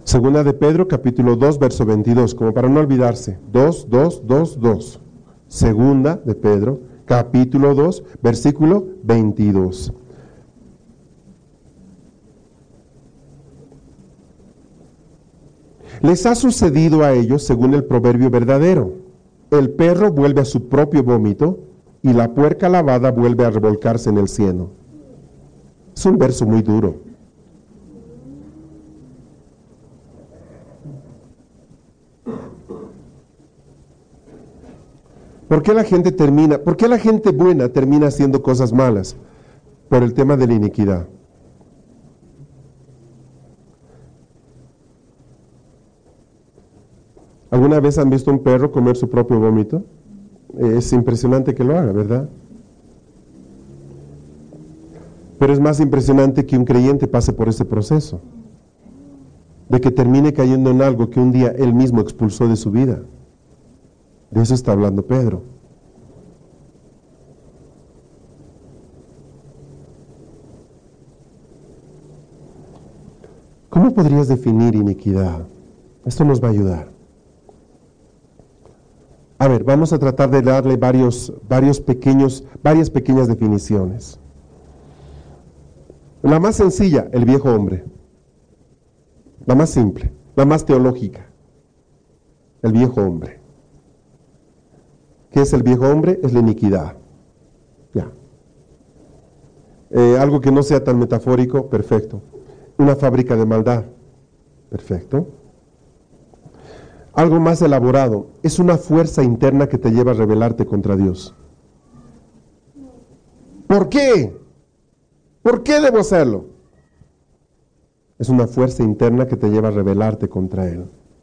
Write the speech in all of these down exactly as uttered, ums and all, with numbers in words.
Segunda de Pedro, capítulo dos, verso veintidós, como para no olvidarse. dos, dos, dos, dos. Segunda de Pedro, capítulo dos, versículo veintidós. Les ha sucedido a ellos según el proverbio verdadero. El perro vuelve a su propio vómito y la puerca lavada vuelve a revolcarse en el cieno. Es un verso muy duro. ¿Por qué la gente termina, por qué la gente buena termina haciendo cosas malas? Por el tema de la iniquidad. ¿Alguna vez han visto un perro comer su propio vómito? Es impresionante que lo haga, ¿verdad? Pero es más impresionante que un creyente pase por ese proceso, de que termine cayendo en algo que un día él mismo expulsó de su vida. De eso está hablando Pedro. ¿Cómo podrías definir iniquidad? Esto nos va a ayudar. A ver, vamos a tratar de darle varios, varios pequeños, varias pequeñas definiciones. La más sencilla, el viejo hombre. La más simple, la más teológica, el viejo hombre. ¿Qué es el viejo hombre? Es la iniquidad. Ya. Eh, algo que no sea tan metafórico, perfecto. Una fábrica de maldad, perfecto. Algo más elaborado, es una fuerza interna que te lleva a rebelarte contra Dios. ¿Por qué? ¿Por qué debo hacerlo? Es una fuerza interna que te lleva a rebelarte contra Él.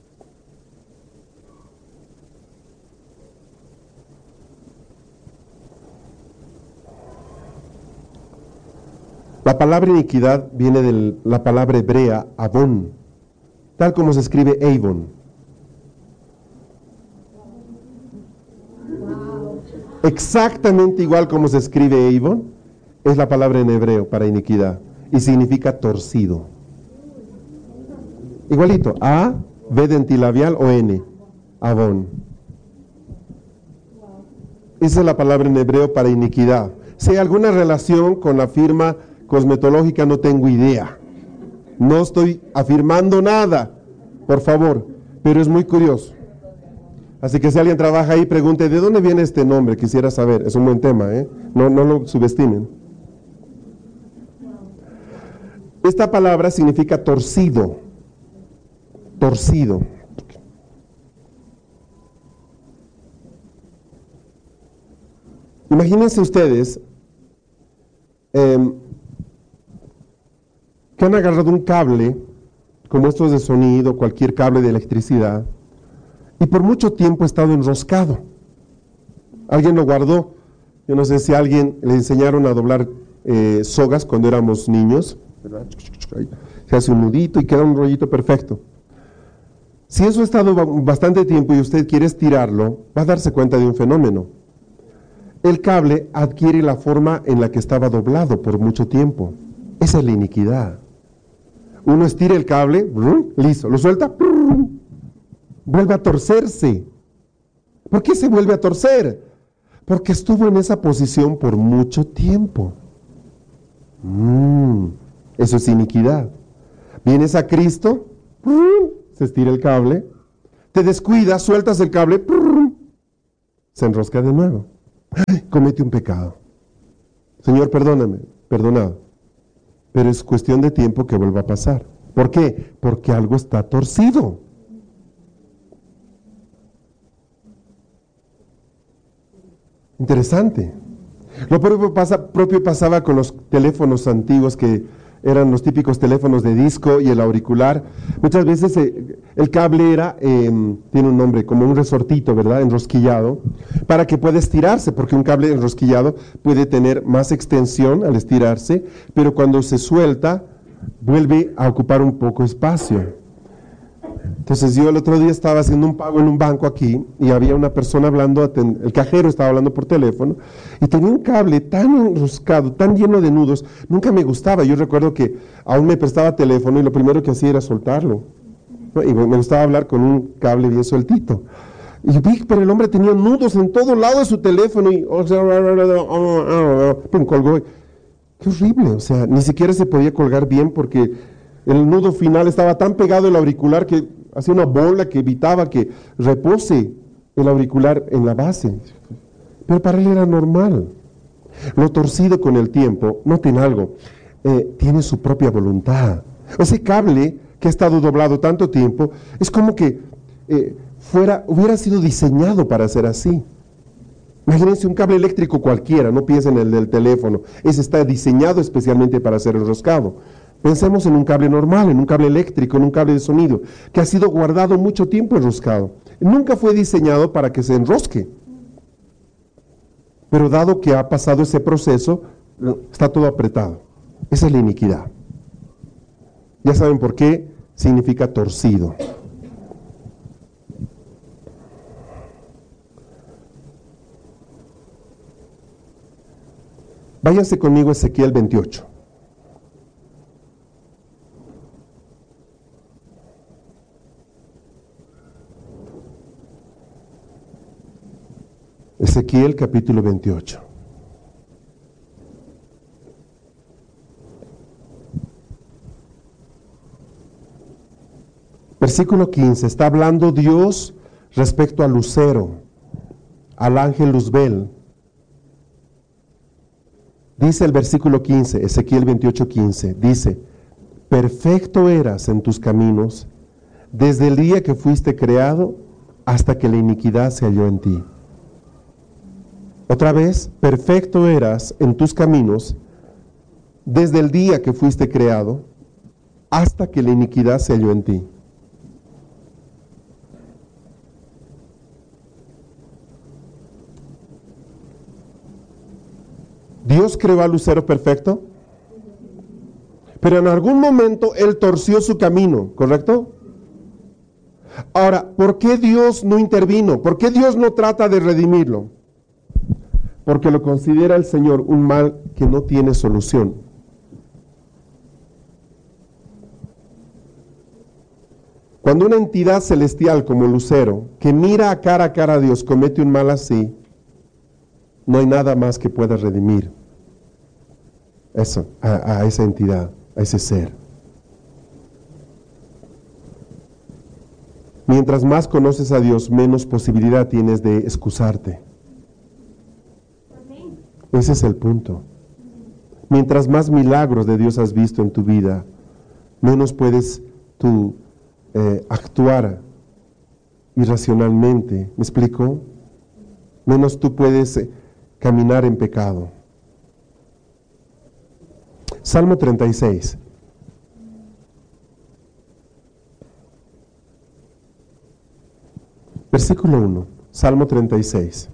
La palabra iniquidad viene de la palabra hebrea avon, tal como se escribe Avon. Exactamente igual como se escribe Avon, es la palabra en hebreo para iniquidad y significa torcido. Igualito, A, B dentilabial o N, avon. Esa es la palabra en hebreo para iniquidad. Si hay alguna relación con la firma cosmetológica, no tengo idea. No estoy afirmando nada, por favor, pero es muy curioso. Así que si alguien trabaja ahí, pregunte, ¿de dónde viene este nombre? Quisiera saber, es un buen tema, ¿eh? No, no lo subestimen. Esta palabra significa torcido, torcido. Imagínense ustedes eh, que han agarrado un cable, como estos de sonido, cualquier cable de electricidad, y por mucho tiempo ha estado enroscado. Alguien lo guardó. Yo no sé si a alguien le enseñaron a doblar eh, sogas cuando éramos niños, ¿verdad? Se hace un nudito y queda un rollito perfecto. Si eso ha estado bastante tiempo y usted quiere estirarlo, va a darse cuenta de un fenómeno. El cable adquiere la forma en la que estaba doblado por mucho tiempo. Esa es la iniquidad. Uno estira el cable, listo, lo suelta, vuelve a torcerse. ¿Por qué se vuelve a torcer? Porque estuvo en esa posición por mucho tiempo. Mm, eso es iniquidad. Vienes a Cristo, se estira el cable, te descuidas, sueltas el cable, se enrosca de nuevo. Ay, comete un pecado. Señor, perdóname, perdonado. Pero es cuestión de tiempo que vuelva a pasar. ¿Por qué? Porque algo está torcido. Interesante. Lo propio, pasa, propio pasaba con los teléfonos antiguos que eran los típicos teléfonos de disco y el auricular. Muchas veces eh, el cable era, eh, tiene un nombre, como un resortito, ¿verdad? Enrosquillado, para que pueda estirarse, porque un cable enrosquillado puede tener más extensión al estirarse, pero cuando se suelta, vuelve a ocupar un poco espacio. Entonces yo el otro día estaba haciendo un pago en un banco aquí y había una persona hablando, el cajero estaba hablando por teléfono y tenía un cable tan enroscado, tan lleno de nudos, nunca me gustaba. Yo recuerdo que aún me prestaba teléfono y lo primero que hacía era soltarlo. Y me gustaba hablar con un cable bien sueltito. Y vi, pero el hombre tenía nudos en todo lado de su teléfono y pum, colgó. Qué horrible, o sea, ni siquiera se podía colgar bien porque el nudo final estaba tan pegado al auricular que hacía una bola que evitaba que repose el auricular en la base. Pero para él era normal. Lo torcido con el tiempo, noten algo, eh, tiene su propia voluntad. Ese cable que ha estado doblado tanto tiempo, es como que eh, fuera, hubiera sido diseñado para ser así. Imagínense un cable eléctrico cualquiera, no piensen en el del teléfono, ese está diseñado especialmente para ser enroscado. Pensemos en un cable normal, en un cable eléctrico, en un cable de sonido, que ha sido guardado mucho tiempo enroscado. Nunca fue diseñado para que se enrosque. Pero dado que ha pasado ese proceso, está todo apretado. Esa es la iniquidad. Ya saben por qué significa torcido. Váyanse conmigo a Ezequiel veintiocho. Ezequiel capítulo veintiocho. Versículo quince, está hablando Dios respecto al lucero, al ángel Luzbel. Dice el versículo quince, Ezequiel veintiocho, quince, dice, perfecto eras en tus caminos, desde el día que fuiste creado hasta que la iniquidad se halló en ti. Otra vez, perfecto eras en tus caminos, desde el día que fuiste creado hasta que la iniquidad se halló en ti. Dios creó al lucero perfecto, pero en algún momento él torció su camino, ¿correcto? Ahora, ¿por qué Dios no intervino? ¿Por qué Dios no trata de redimirlo? Porque lo considera el Señor un mal que no tiene solución. Cuando una entidad celestial como el lucero, que mira a cara a cara a Dios, comete un mal así, no hay nada más que pueda redimir eso, a, a esa entidad, a ese ser. Mientras más conoces a Dios, menos posibilidad tienes de excusarte. Ese es el punto. Mientras más milagros de Dios has visto en tu vida, menos puedes tú eh, actuar irracionalmente. ¿Me explico? Menos tú puedes eh, caminar en pecado. Salmo treinta y seis. Versículo uno. Salmo treinta y seis.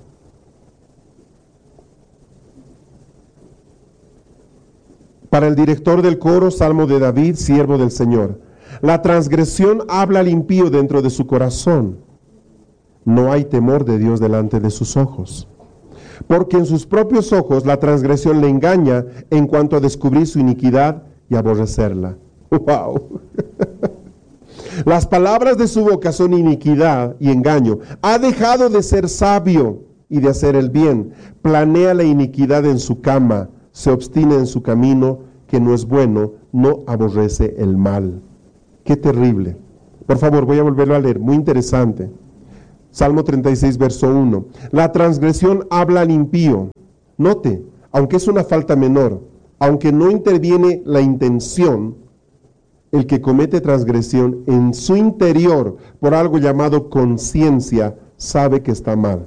Para el director del coro, Salmo de David, siervo del Señor. La transgresión habla al impío dentro de su corazón. No hay temor de Dios delante de sus ojos. Porque en sus propios ojos la transgresión le engaña en cuanto a descubrir su iniquidad y aborrecerla. ¡Wow! Las palabras de su boca son iniquidad y engaño. Ha dejado de ser sabio y de hacer el bien. Planea la iniquidad en su cama. Se obstina en su camino, que no es bueno, no aborrece el mal. ¡Qué terrible! Por favor, voy a volverlo a leer, muy interesante. Salmo treinta y seis, verso uno. La transgresión habla al impío. Note, aunque es una falta menor, aunque no interviene la intención, el que comete transgresión en su interior por algo llamado conciencia, sabe que está mal.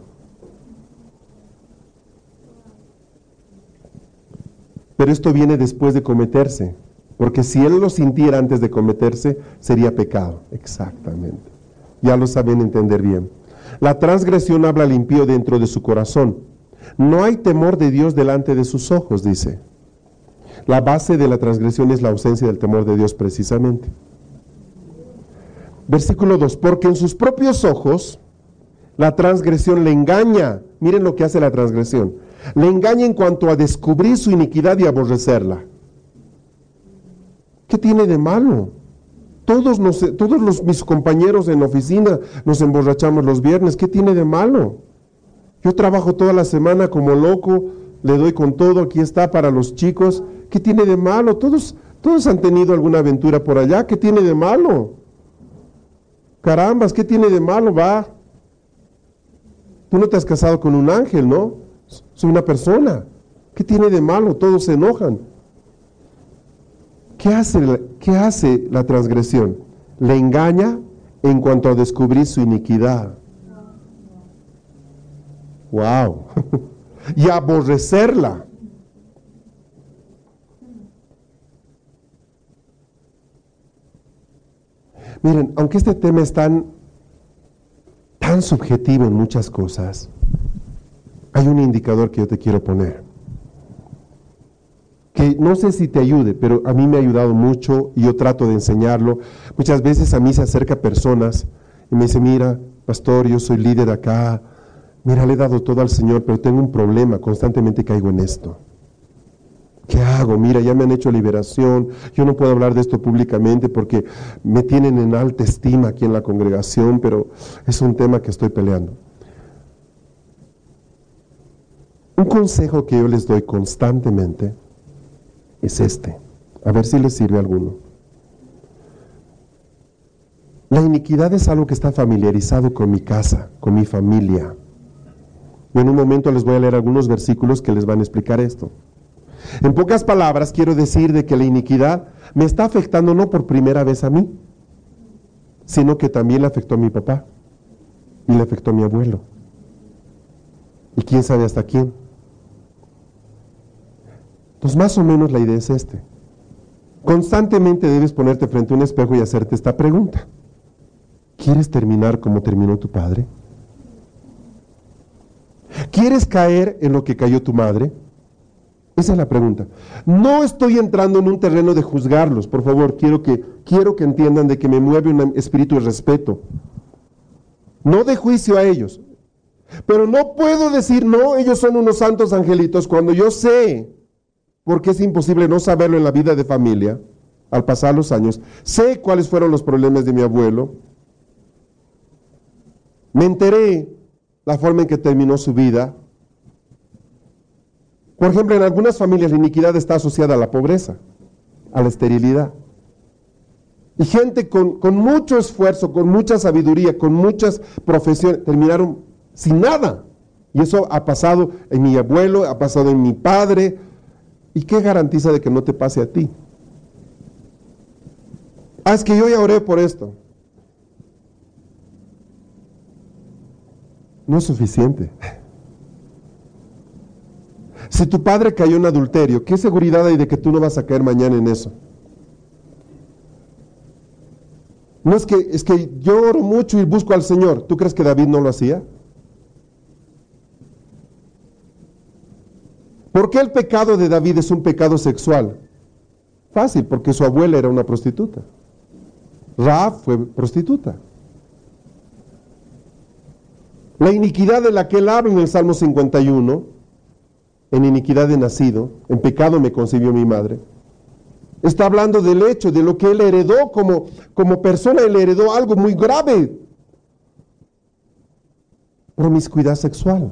Pero esto viene después de cometerse, porque si él lo sintiera antes de cometerse, sería pecado. Exactamente. Ya lo saben entender bien. La transgresión habla al impío dentro de su corazón. No hay temor de Dios delante de sus ojos, dice. La base de la transgresión es la ausencia del temor de Dios precisamente. Versículo dos. Porque en sus propios ojos la transgresión le engaña. Miren lo que hace la transgresión. Le engaña en cuanto a descubrir su iniquidad y aborrecerla. ¿Qué tiene de malo? Todos, nos, todos los, mis compañeros en la oficina nos emborrachamos los viernes. ¿Qué tiene de malo? Yo trabajo toda la semana como loco, le doy con todo, aquí está para los chicos. ¿Qué tiene de malo? Todos, todos han tenido alguna aventura por allá. ¿Qué tiene de malo? Carambas, ¿qué tiene de malo? Va. Tú no te has casado con un ángel, ¿no? Soy una persona. ¿Qué tiene de malo? Todos se enojan. ¿Qué hace, qué hace la transgresión? Le engaña en cuanto a descubrir su iniquidad. ¡Wow! Y aborrecerla. Miren, aunque este tema es tan, tan subjetivo en muchas cosas, hay un indicador que yo te quiero poner, que no sé si te ayude, pero a mí me ha ayudado mucho y yo trato de enseñarlo. Muchas veces a mí se acercan personas y me dicen, mira, pastor, yo soy líder acá, mira, le he dado todo al Señor, pero tengo un problema, constantemente caigo en esto. ¿Qué hago? Mira, ya me han hecho liberación, yo no puedo hablar de esto públicamente porque me tienen en alta estima aquí en la congregación, pero es un tema que estoy peleando. Un consejo que yo les doy constantemente es este, a ver si les sirve a alguno. La iniquidad es algo que está familiarizado con mi casa, con mi familia. Y en un momento les voy a leer algunos versículos que les van a explicar esto. En pocas palabras, quiero decir de que la iniquidad me está afectando no por primera vez a mí, sino que también le afectó a mi papá y le afectó a mi abuelo. Y quién sabe hasta quién. Entonces, más o menos la idea es este. Constantemente debes ponerte frente a un espejo y hacerte esta pregunta. ¿Quieres terminar como terminó tu padre? ¿Quieres caer en lo que cayó tu madre? Esa es la pregunta. No estoy entrando en un terreno de juzgarlos, por favor, quiero que, quiero que entiendan de que me mueve un espíritu de respeto. No de juicio a ellos. Pero no puedo decir, no, ellos son unos santos angelitos, cuando yo sé, porque es imposible no saberlo en la vida de familia, al pasar los años, sé cuáles fueron los problemas de mi abuelo, me enteré la forma en que terminó su vida. Por ejemplo, en algunas familias la iniquidad está asociada a la pobreza, a la esterilidad. Y gente con, con mucho esfuerzo, con mucha sabiduría, con muchas profesiones, terminaron sin nada. Y eso ha pasado en mi abuelo, ha pasado en mi padre. ¿Y qué garantiza de que no te pase a ti? Ah, es que yo ya oré por esto. No es suficiente. Si tu padre cayó en adulterio, ¿qué seguridad hay de que tú no vas a caer mañana en eso? No es que, es que yo oro mucho y busco al Señor. ¿Tú crees que David no lo hacía? ¿Por qué el pecado de David es un pecado sexual? Fácil, porque su abuela era una prostituta. Rahab fue prostituta. La iniquidad de la que él habla en el Salmo cincuenta y uno, en iniquidad he nacido, en pecado me concibió mi madre, está hablando del hecho, de lo que él heredó como, como persona. Él heredó algo muy grave: promiscuidad sexual.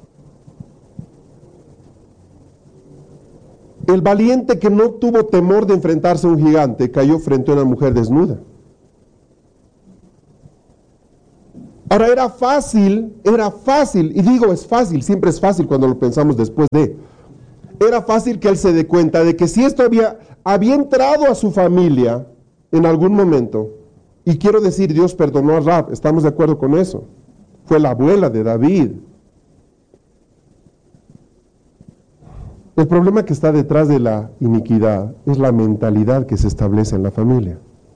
El valiente que no tuvo temor de enfrentarse a un gigante cayó frente a una mujer desnuda. Ahora, era fácil, era fácil, y digo es fácil, siempre es fácil cuando lo pensamos después de, era fácil que él se dé cuenta de que si esto había, había entrado a su familia en algún momento, y quiero decir, Dios perdonó a Rahab, estamos de acuerdo con eso, fue la abuela de David. El problema que está detrás de la iniquidad es la mentalidad que se establece en la familia.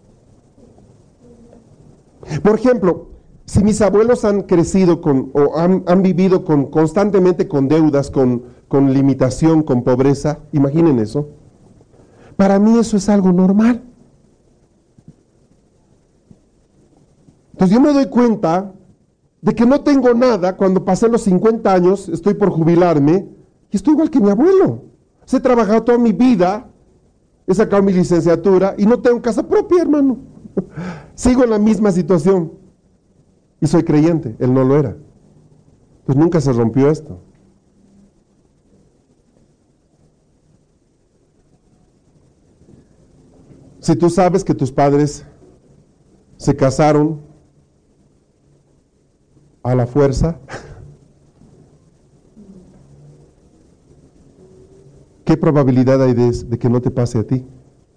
Por ejemplo, si mis abuelos han crecido con, o han, han vivido con, constantemente con deudas, con, con limitación, con pobreza, imaginen eso. Para mí eso es algo normal. Entonces yo me doy cuenta de que no tengo nada cuando pasé los cincuenta años, estoy por jubilarme, y estoy igual que mi abuelo. O sea, he trabajado toda mi vida, he sacado mi licenciatura y no tengo casa propia, hermano. Sigo en la misma situación y soy creyente, él no lo era. Pues nunca se rompió esto. Si tú sabes que tus padres se casaron a la fuerza, ¿qué probabilidad hay de, de que no te pase a ti?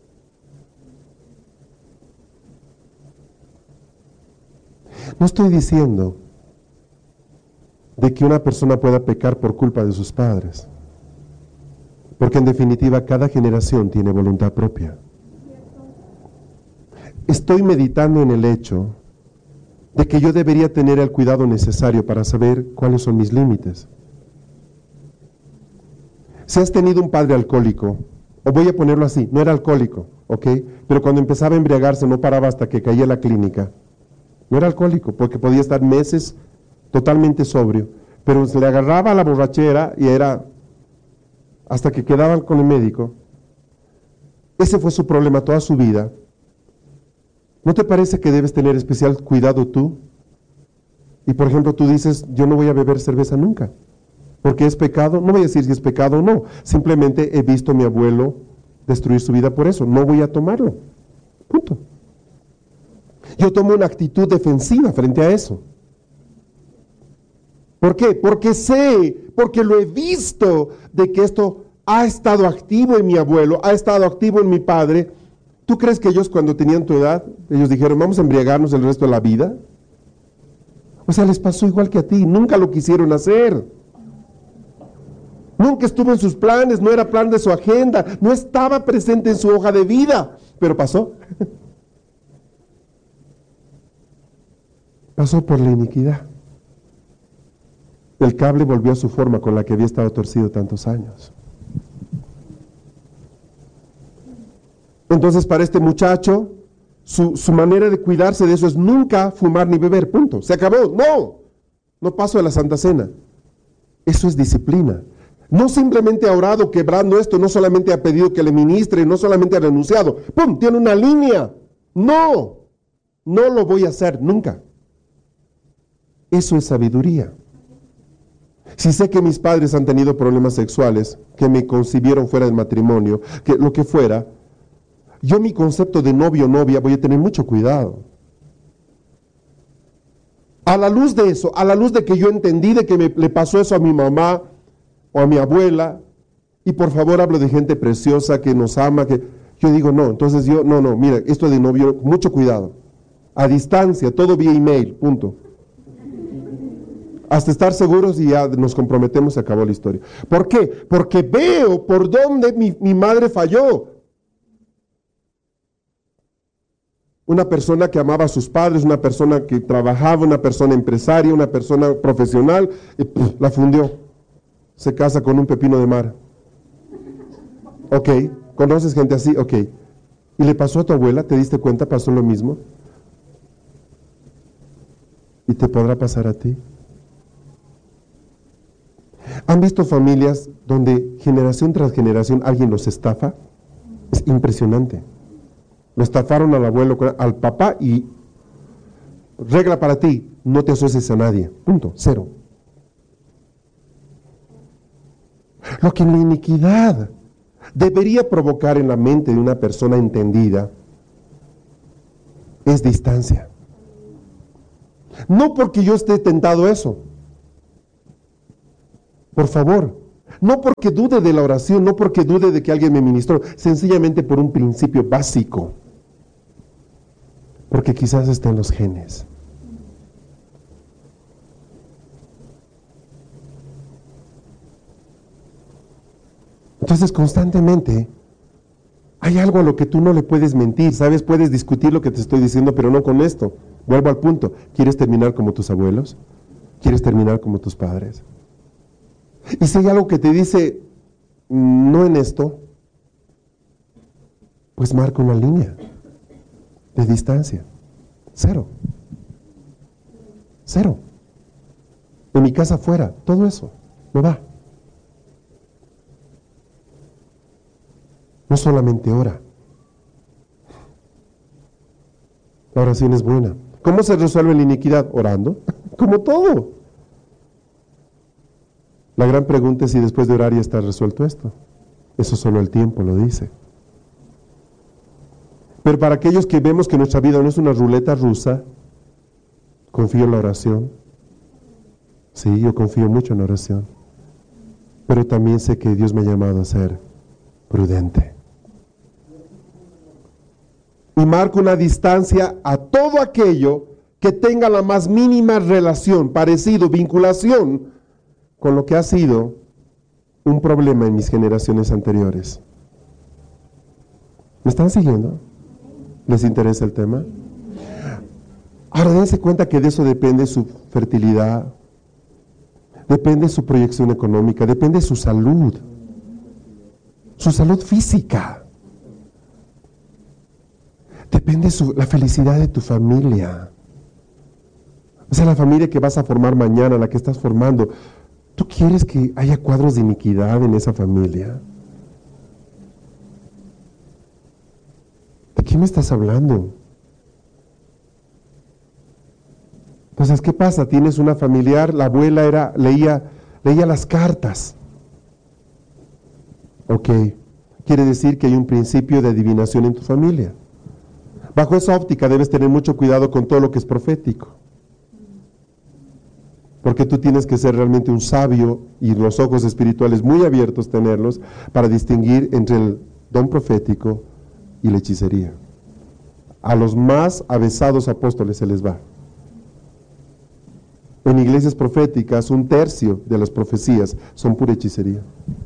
No estoy diciendo de que una persona pueda pecar por culpa de sus padres, porque en definitiva cada generación tiene voluntad propia. Estoy meditando en el hecho de que yo debería tener el cuidado necesario para saber cuáles son mis límites. Si has tenido un padre alcohólico, o voy a ponerlo así, no era alcohólico, ¿ok? Pero cuando empezaba a embriagarse no paraba hasta que caía a la clínica. No era alcohólico, porque podía estar meses totalmente sobrio, pero se le agarraba a la borrachera y era hasta que quedaban con el médico. Ese fue su problema toda su vida. ¿No te parece que debes tener especial cuidado tú? Y por ejemplo tú dices, yo no voy a beber cerveza nunca, porque es pecado. No voy a decir si es pecado o no, simplemente he visto a mi abuelo destruir su vida por eso, no voy a tomarlo, punto. Yo tomo una actitud defensiva frente a eso. ¿Por qué? Porque sé, porque lo he visto de que esto ha estado activo en mi abuelo, ha estado activo en mi padre. ¿Tú crees que ellos cuando tenían tu edad, ellos dijeron, vamos a embriagarnos el resto de la vida? O sea, les pasó igual que a ti, nunca lo quisieron hacer. Nunca estuvo en sus planes, no era plan de su agenda, no estaba presente en su hoja de vida, pero pasó. Pasó por la iniquidad. El cable volvió a su forma con la que había estado torcido tantos años. Entonces para este muchacho, su, su manera de cuidarse de eso es nunca fumar ni beber, punto. Se acabó, no, no paso de la Santa Cena. Eso es disciplina. No simplemente ha orado quebrando esto, no solamente ha pedido que le ministre, no solamente ha renunciado, ¡pum!, tiene una línea. No, no lo voy a hacer nunca. Eso es sabiduría. Si sé que mis padres han tenido problemas sexuales, que me concibieron fuera del matrimonio, que lo que fuera, yo mi concepto de novio o novia voy a tener mucho cuidado. A la luz de eso, a la luz de que yo entendí de que me, le pasó eso a mi mamá o a mi abuela, y por favor hablo de gente preciosa que nos ama, que yo digo no, entonces yo, no, no, mira, esto de novio, mucho cuidado. A distancia, todo vía email, punto. Hasta estar seguros y ya nos comprometemos, se acabó la historia. ¿Por qué? Porque veo por dónde mi, mi madre falló. Una persona que amaba a sus padres, una persona que trabajaba, una persona empresaria, una persona profesional, y pff, la fundió. Se casa con un pepino de mar. Ok, ¿conoces gente así? Ok. ¿Y le pasó a tu abuela? ¿Te diste cuenta? ¿Pasó lo mismo? ¿Y te podrá pasar a ti? ¿Han visto familias donde generación tras generación alguien los estafa? Es impresionante. Lo estafaron al abuelo, al papá, y regla para ti, no te asocies a nadie. Punto, cero. Lo que en la iniquidad debería provocar en la mente de una persona entendida es distancia. No porque yo esté tentado a eso. Por favor, no porque dude de la oración, no porque dude de que alguien me ministró, sencillamente por un principio básico. Porque quizás está en los genes. Entonces constantemente hay algo a lo que tú no le puedes mentir, ¿sabes? Puedes discutir lo que te estoy diciendo, pero no con esto. Vuelvo al punto. ¿Quieres terminar como tus abuelos? ¿Quieres terminar como tus padres? Y si hay algo que te dice, no en esto, pues marca una línea de distancia. Cero. Cero. En mi casa fuera, todo eso, no va. No solamente ora. La oración es buena. ¿Cómo se resuelve la iniquidad? Orando, como todo. La gran pregunta es si después de orar ya está resuelto esto. Eso solo el tiempo lo dice. Pero para aquellos que vemos que nuestra vida no es una ruleta rusa, confío en la oración. Sí, yo confío mucho en la oración. Pero también sé que Dios me ha llamado a ser prudente. Y marco una distancia a todo aquello que tenga la más mínima relación, parecido, vinculación con lo que ha sido un problema en mis generaciones anteriores. ¿Me están siguiendo? ¿Les interesa el tema? Ahora dense cuenta que de eso depende su fertilidad, depende su proyección económica, depende su salud, su salud física, depende su, la felicidad de tu familia. O sea, la familia que vas a formar mañana, la que estás formando, ¿tú quieres que haya cuadros de iniquidad en esa familia? ¿De qué me estás hablando? Entonces, ¿qué pasa? Tienes una familiar, la abuela era, leía, leía las cartas. Ok, quiere decir que hay un principio de adivinación en tu familia. Bajo esa óptica debes tener mucho cuidado con todo lo que es profético. Porque tú tienes que ser realmente un sabio y los ojos espirituales muy abiertos tenerlos para distinguir entre el don profético y la hechicería. A los más avesados apóstoles se les va. En iglesias proféticas, un tercio de las profecías son pura hechicería.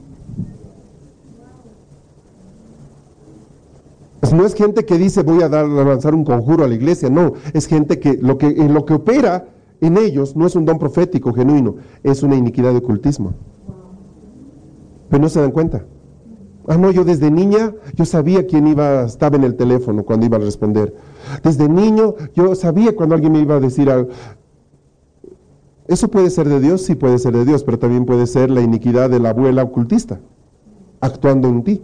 Pues no es gente que dice voy a dar, a lanzar un conjuro a la iglesia, no, es gente que lo que en lo que opera en ellos no es un don profético genuino, es una iniquidad de ocultismo. Pero no se dan cuenta. Ah, no, yo desde niña, yo sabía quién iba, estaba en el teléfono cuando iba a responder. Desde niño, yo sabía cuando alguien me iba a decir algo. ¿Eso puede ser de Dios? Sí puede ser de Dios, pero también puede ser la iniquidad de la abuela ocultista, actuando en ti.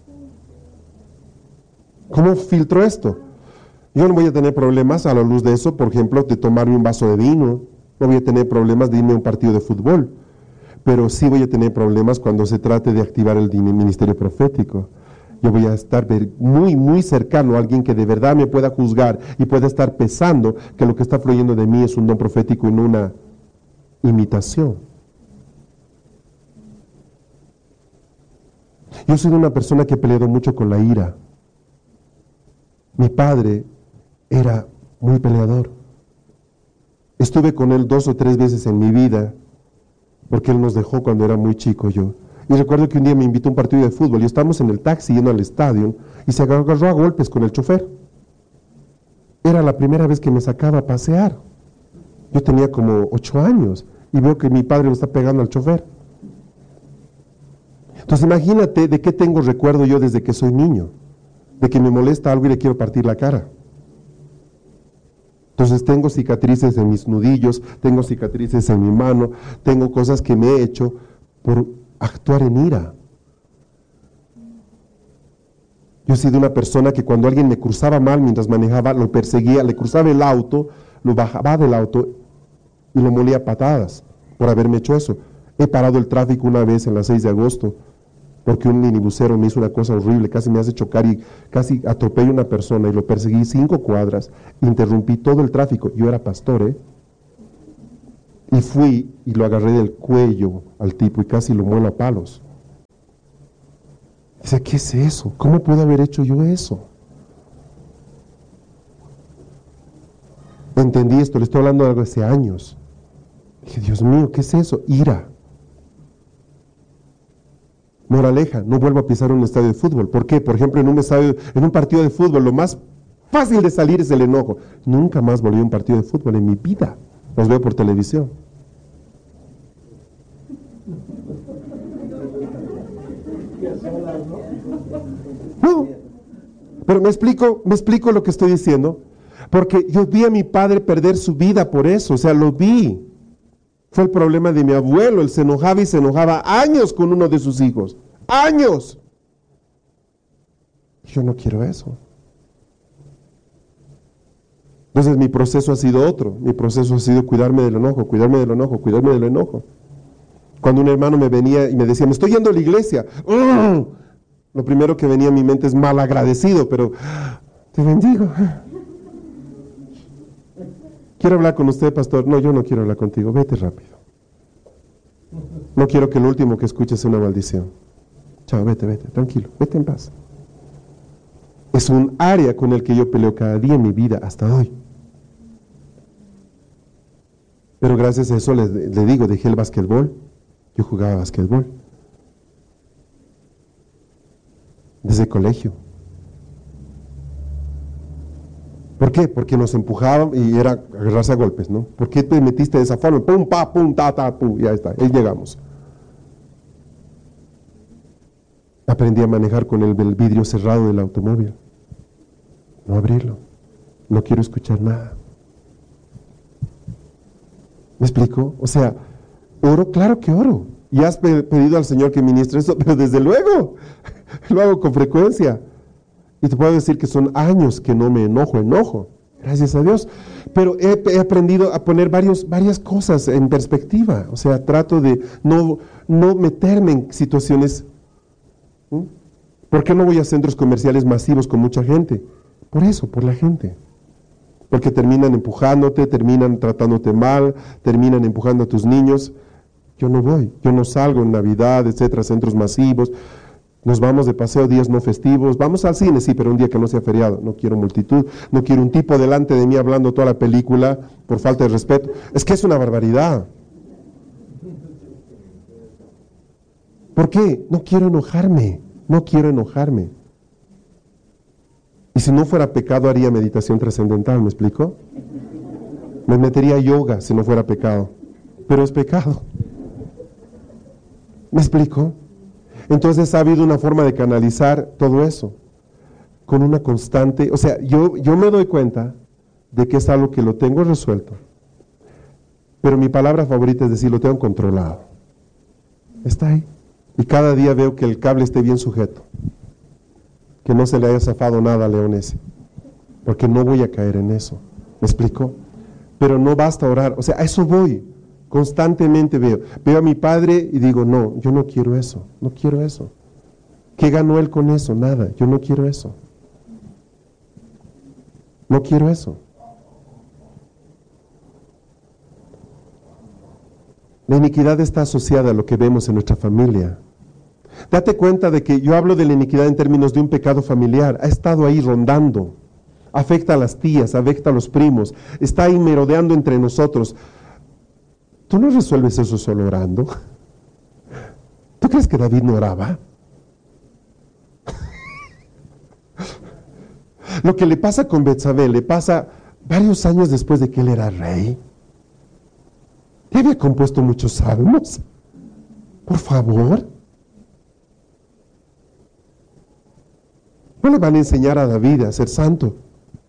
¿Cómo filtro esto? Yo no voy a tener problemas a la luz de eso, por ejemplo, de tomarme un vaso de vino, no voy a tener problemas de irme a un partido de fútbol, pero sí voy a tener problemas cuando se trate de activar el ministerio profético. Yo voy a estar muy, muy cercano a alguien que de verdad me pueda juzgar y pueda estar pesando que lo que está fluyendo de mí es un don profético y no una imitación. Yo soy una persona que he peleado mucho con la ira. Mi padre era muy peleador. Estuve con él dos o tres veces en mi vida, porque él nos dejó cuando era muy chico yo. Y recuerdo que un día me invitó a un partido de fútbol y estábamos en el taxi yendo al estadio y se agarró a golpes con el chofer. Era la primera vez que me sacaba a pasear. Yo tenía como ocho años y veo que mi padre le está pegando al chofer. Entonces imagínate de qué tengo recuerdo yo desde que soy niño, de que me molesta algo y le quiero partir la cara. Entonces tengo cicatrices en mis nudillos, tengo cicatrices en mi mano, tengo cosas que me he hecho por actuar en ira. Yo he sido una persona que cuando alguien me cruzaba mal mientras manejaba, lo perseguía, le cruzaba el auto, lo bajaba del auto y lo molía a patadas por haberme hecho eso. He parado el tráfico una vez en la seis de agosto porque un minibusero me hizo una cosa horrible, casi me hace chocar y casi atropello a una persona y lo perseguí cinco cuadras, interrumpí todo el tráfico. Yo era pastor, ¿eh? Y fui y lo agarré del cuello al tipo y casi lo muelo a palos. Dice, ¿qué es eso? ¿Cómo puedo haber hecho yo eso? Entendí esto, le estoy hablando de algo hace años. Dije, Dios mío, ¿qué es eso? Ira. Moraleja, no vuelvo a pisar un estadio de fútbol. ¿Por qué? Por ejemplo, en un estadio, en un partido de fútbol, lo más fácil de salir es el enojo. Nunca más volví a un partido de fútbol en mi vida. Los veo por televisión. No, pero me explico, me explico lo que estoy diciendo. Porque yo vi a mi padre perder su vida por eso, o sea, lo vi. Fue el problema de mi abuelo, él se enojaba y se enojaba años con uno de sus hijos. ¡Años! Yo no quiero eso. Entonces mi proceso ha sido otro, mi proceso ha sido cuidarme del enojo, cuidarme del enojo, cuidarme del enojo. Cuando un hermano me venía y me decía, me estoy yendo a la iglesia, ¡uh! Lo primero que venía a mi mente es mal agradecido, pero te bendigo. Quiero hablar con usted, pastor. No, yo no quiero hablar contigo, vete rápido. No quiero que lo último que escuches sea una maldición. Chao, vete, vete, tranquilo, vete en paz. Es un área con el que yo peleo cada día en mi vida hasta hoy. Pero gracias a eso le, le digo, dejé el básquetbol. Yo jugaba básquetbol. Desde el colegio. ¿Por qué? Porque nos empujaban y era agarrarse a golpes, ¿no? ¿Por qué te metiste de esa forma? Pum, pa, pum, ta, ta, pum, ya está, ahí llegamos. Aprendí a manejar con el, el vidrio cerrado del automóvil. No abrirlo. No quiero escuchar nada. ¿Me explico? O sea, oro, claro que oro. Y has pedido al Señor que ministre eso, pero desde luego, lo hago con frecuencia. Y te puedo decir que son años que no me enojo, enojo, gracias a Dios. Pero he, he aprendido a poner varios, varias cosas en perspectiva. O sea, trato de no, no meterme en situaciones. ¿Mm? ¿Por qué no voy a centros comerciales masivos con mucha gente? Por eso, por la gente. Porque terminan empujándote, terminan tratándote mal, terminan empujando a tus niños. Yo no voy, yo no salgo en Navidad, etcétera, centros masivos. Nos vamos de paseo días no festivos, vamos al cine, sí, pero un día que no sea feriado. No quiero multitud, no quiero un tipo delante de mí hablando toda la película por falta de respeto. Es que es una barbaridad. ¿Por qué? No quiero enojarme, no quiero enojarme. Y si no fuera pecado haría meditación trascendental, ¿me explico? Me metería a yoga si no fuera pecado, pero es pecado. ¿Me explico? Entonces ha habido una forma de canalizar todo eso, con una constante, o sea, yo, yo me doy cuenta de que es algo que lo tengo resuelto, pero mi palabra favorita es decir, lo tengo controlado. Está ahí. Y cada día veo que el cable esté bien sujeto, que no se le haya zafado nada a León ese, porque no voy a caer en eso. ¿Me explico? Pero no basta orar, o sea, a eso voy. Constantemente veo, veo a mi padre y digo, no, yo no quiero eso, no quiero eso. ¿Qué ganó él con eso? Nada, yo no quiero eso. No quiero eso. La iniquidad está asociada a lo que vemos en nuestra familia. Date cuenta de que yo hablo de la iniquidad en términos de un pecado familiar, ha estado ahí rondando, afecta a las tías, afecta a los primos, está ahí merodeando entre nosotros. ¿Tú no resuelves eso solo orando? ¿Tú crees que David no oraba? Lo que le pasa con Betsabé le pasa varios años después de que él era rey. ¿Ya había compuesto muchos salmos? Por favor. No le van a enseñar a David a ser santo.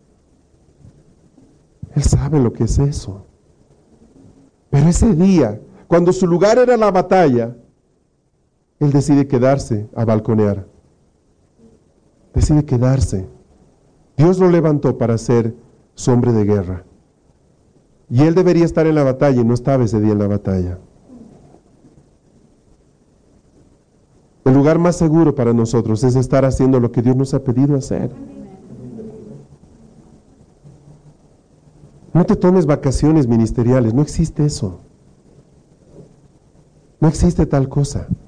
Él sabe lo que es eso. Pero ese día, cuando su lugar era la batalla, él decide quedarse a balconear. Decide quedarse. Dios lo levantó para ser su hombre de guerra. Y él debería estar en la batalla y no estaba ese día en la batalla. El lugar más seguro para nosotros es estar haciendo lo que Dios nos ha pedido hacer. No te tomes vacaciones ministeriales, no existe eso. No existe tal cosa.